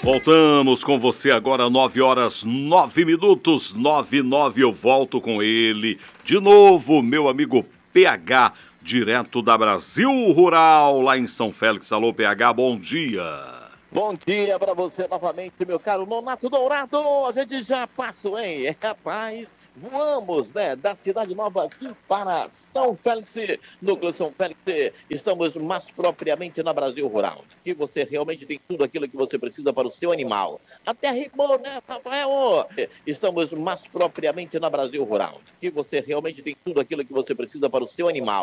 Voltamos com você agora, 9h09, 9:09, eu volto com ele. De novo, meu amigo PH, direto da Brasil Rural, lá em São Félix. Alô, PH, bom dia. Bom dia para você novamente, meu caro Nonato Dourado. A gente já passou, hein? Rapaz, voamos, né, da Cidade Nova aqui para São Félix, núcleo São Félix. Estamos mais propriamente na Brasil Rural. Aqui você realmente tem tudo aquilo que você precisa para o seu animal. Até rimou, né, Rafael? Estamos mais propriamente na Brasil Rural. Aqui você realmente tem tudo aquilo que você precisa para o seu animal.